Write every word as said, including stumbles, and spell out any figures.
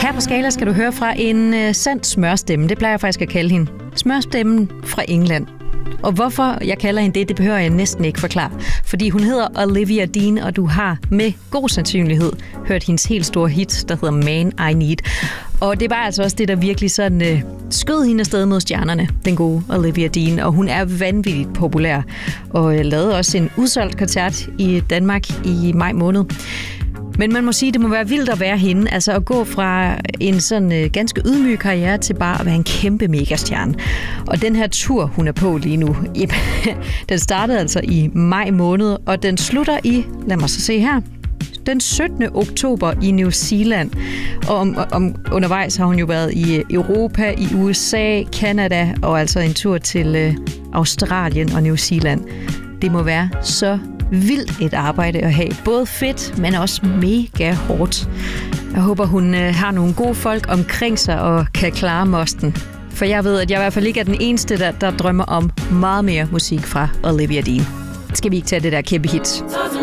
Her på Skala skal du høre fra en uh, sand smørstemme. Det plejer jeg faktisk at kalde hende. Smørstemmen fra England. Og hvorfor jeg kalder hende det, det behøver jeg næsten ikke forklare. Fordi hun hedder Olivia Dean, og du har med god sandsynlighed hørt hendes helt store hit, der hedder Man I Need. Og det var altså også det, der virkelig sådan øh, skød hende afsted mod stjernerne, den gode Olivia Dean. Og hun er vanvittigt populær, og øh, lavede også en udsolgt koncert i Danmark i maj måned. Men man må sige, at det må være vildt at være hende, altså at gå fra en sådan øh, ganske ydmyg karriere til bare at være en kæmpe megastjerne. Og den her tur, hun er på lige nu, den startede altså i maj måned, og den slutter i, lad mig så se her, den syttende oktober i New Zealand. Og om, om, undervejs har hun jo været i Europa, i U S A, Canada og altså en tur til øh, Australien og New Zealand. Det må være så vildt et arbejde at have. Både fedt, men også mega hårdt. Jeg håber, hun øh, har nogle gode folk omkring sig og kan klare mosten. For jeg ved, at jeg i hvert fald ikke er den eneste, der, der drømmer om meget mere musik fra Olivia Dean. Skal vi ikke tage det der kæmpe hit?